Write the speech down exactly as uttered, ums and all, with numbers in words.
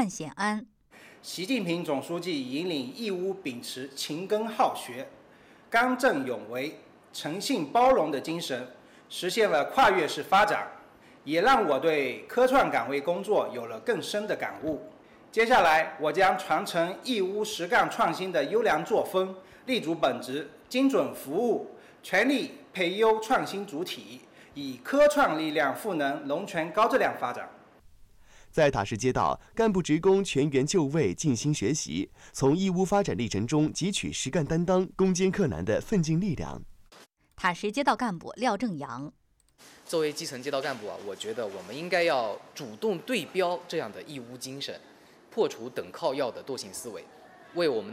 万显安。 习近平总书记引领义乌秉持勤耕好学、刚正有为、诚信包容的精神，实现了跨越式发展，也让我对科创岗位工作有了更深的感悟。接下来，我将传承义乌实干创新的优良作风，立足本职，精准服务，全力培优创新主体，以科创力量赋能龙泉高质量发展。 在塔什街道，干部职工全员就位，静心学习，从义乌发展历程中汲取实干担当、攻坚克难的奋进力量。 塔什街道干部廖正阳， 作为基层街道干部啊，我觉得我们应该要主动对标这样的义乌精神，破除等靠要的惰性思维，为我们